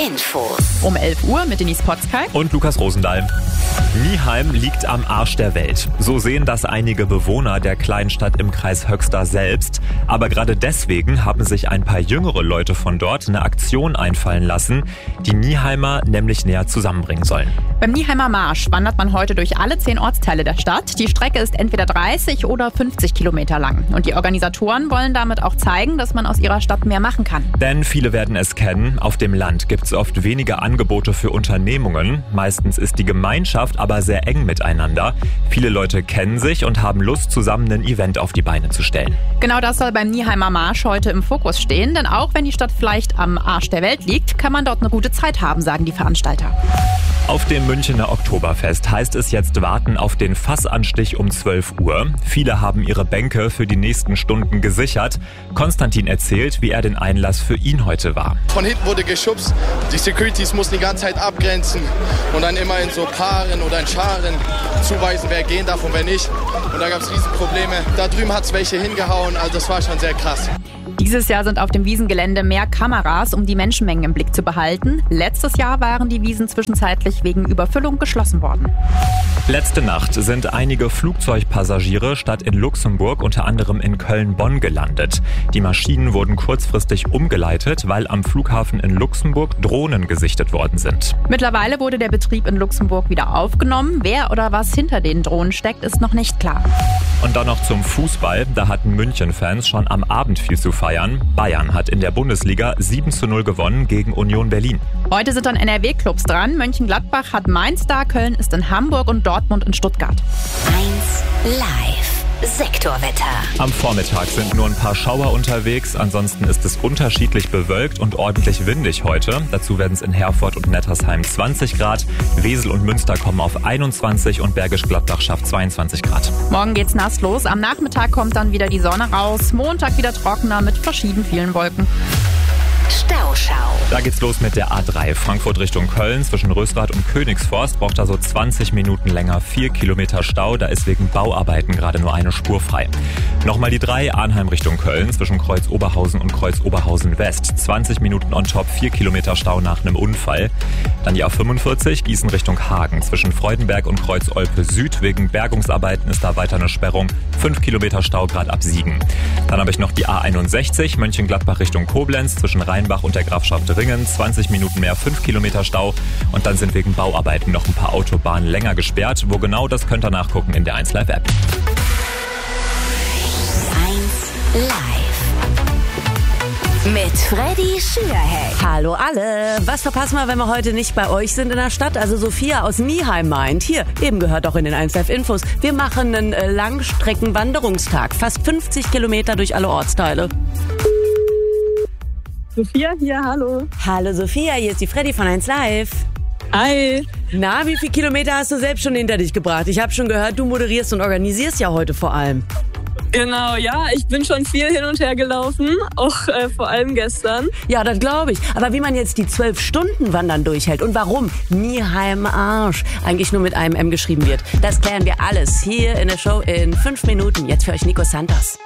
Infos. Um 11 Uhr mit Denise Potzkei und Lukas Rosendahl. Nieheim liegt am Arsch der Welt. So sehen das einige Bewohner der Kleinstadt im Kreis Höxter selbst. Aber gerade deswegen haben sich ein paar jüngere Leute von dort eine Aktion einfallen lassen, die Nieheimer nämlich näher zusammenbringen sollen. Beim Nieheimer Marsch wandert man heute durch alle 10 Ortsteile der Stadt. Die Strecke ist entweder 30 oder 50 Kilometer lang. Und die Organisatoren wollen damit auch zeigen, dass man aus ihrer Stadt mehr machen kann. Denn viele werden es kennen, auf dem Land gibt es oft weniger Angebote für Unternehmungen. Meistens ist die Gemeinschaft aber sehr eng miteinander. Viele Leute kennen sich und haben Lust, zusammen ein Event auf die Beine zu stellen. Genau das soll beim Nieheimer Marsch heute im Fokus stehen. Denn auch wenn die Stadt vielleicht am Arsch der Welt liegt, kann man dort eine gute Zeit haben, sagen die Veranstalter. Auf dem Münchener Oktoberfest heißt es jetzt warten auf den Fassanstich um 12 Uhr. Viele haben ihre Bänke für die nächsten Stunden gesichert. Konstantin erzählt, wie er den Einlass für ihn heute war. Von hinten wurde geschubst, die Securities mussten die ganze Zeit abgrenzen und dann immer in so Paaren oder in Scharen zuweisen, wer gehen darf und wer nicht. Und da gab es Riesenprobleme. Da drüben hat es welche hingehauen, also das war schon sehr krass. Dieses Jahr sind auf dem Wiesengelände mehr Kameras, um die Menschenmengen im Blick zu behalten. Letztes Jahr waren die Wiesen zwischenzeitlich wegen Überfüllung geschlossen worden. Letzte Nacht sind einige Flugzeugpassagiere statt in Luxemburg unter anderem in Köln-Bonn gelandet. Die Maschinen wurden kurzfristig umgeleitet, weil am Flughafen in Luxemburg Drohnen gesichtet worden sind. Mittlerweile wurde der Betrieb in Luxemburg wieder aufgenommen. Wer oder was hinter den Drohnen steckt, ist noch nicht klar. Und dann noch zum Fußball. Da hatten München-Fans schon am Abend viel zu feiern. Bayern hat in der Bundesliga 7:0 gewonnen gegen Union Berlin. Heute sind dann NRW-Clubs dran. Mönchengladbach hat Mainz da, Köln ist in Hamburg und Dortmund in Stuttgart. 1 Live. Sektorwetter. Am Vormittag sind nur ein paar Schauer unterwegs. Ansonsten ist es unterschiedlich bewölkt und ordentlich windig heute. Dazu werden es in Herford und Nettersheim 20 Grad. Wesel und Münster kommen auf 21 und Bergisch Gladbach schafft 22 Grad. Morgen geht's nass los. Am Nachmittag kommt dann wieder die Sonne raus. Montag wieder trockener mit verschieden vielen Wolken. Stauschau. Da geht's los mit der A3 Frankfurt Richtung Köln. Zwischen Rösrath und Königsforst braucht da so 20 Minuten länger. 4 Kilometer Stau. Da ist wegen Bauarbeiten gerade nur eine Spur frei. Nochmal die 3 Arnheim Richtung Köln. Zwischen Kreuz Oberhausen und Kreuz Oberhausen West. 20 Minuten on top. 4 Kilometer Stau nach einem Unfall. Dann die A45 Gießen Richtung Hagen. Zwischen Freudenberg und Kreuz Olpe Süd. Wegen Bergungsarbeiten ist da weiter eine Sperrung. 5 Kilometer Stau gerade ab Siegen. Dann habe ich noch die A61 Mönchengladbach Richtung Koblenz. Zwischen Rheinbach und der Grafschaft Ringen, 20 Minuten mehr, 5 Kilometer Stau. Und dann sind wegen Bauarbeiten noch ein paar Autobahnen länger gesperrt. Wo genau, das könnt ihr nachgucken in der 1 Live App. 1 Live. Mit Freddy Schürheck. Hallo alle. Was verpassen wir, wenn wir heute nicht bei euch sind in der Stadt? Also Sophia aus Nieheim meint, hier, eben gehört auch in den 1 Live Infos, wir machen einen Langstreckenwanderungstag. Fast 50 Kilometer durch alle Ortsteile. Sophia hier, hallo. Hallo Sophia, hier ist die Freddy von 1 Live. Hi. Na, wie viele Kilometer hast du selbst schon hinter dich gebracht? Ich habe schon gehört, du moderierst und organisierst ja heute vor allem. Genau, ja, ich bin schon viel hin und her gelaufen, auch vor allem gestern. Ja, das glaube ich. Aber wie man jetzt die 12 Stunden Wandern durchhält und warum Nieheim Arsch eigentlich nur mit einem M geschrieben wird, das klären wir alles hier in der Show in 5 Minuten. Jetzt für euch Nico Santos.